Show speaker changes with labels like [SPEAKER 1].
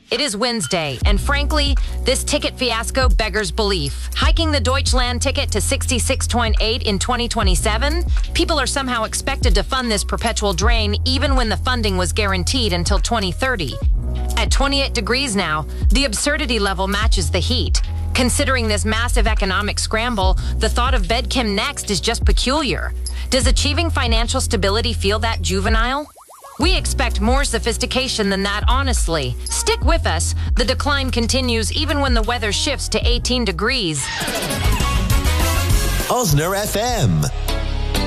[SPEAKER 1] It is Wednesday, and frankly, this ticket fiasco beggars belief. Hiking the Deutschland ticket to 66.8 in 2027, people are somehow expected to fund this perpetual drain even when the funding was guaranteed until 2030. At 28 degrees now, the absurdity level matches the heat. Considering this massive economic scramble, the thought of Bedchem next is just peculiar. Does achieving financial stability feel that juvenile? We expect more sophistication than that, honestly. Stick with us. The decline continues even when the weather shifts to 18 degrees.
[SPEAKER 2] Osner FM.